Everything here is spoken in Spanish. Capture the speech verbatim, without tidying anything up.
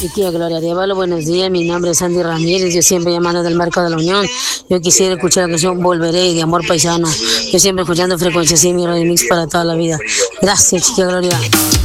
Chiquilla Gloria, te hablo, buenos días, mi nombre es Sandy Ramírez, yo siempre llamando del Marco de la Unión. Yo quisiera escuchar la canción Volveré de Amor Paisano. Yo siempre escuchando frecuencia así, mi Radio Mix para toda la vida. Gracias, chiquilla Gloria.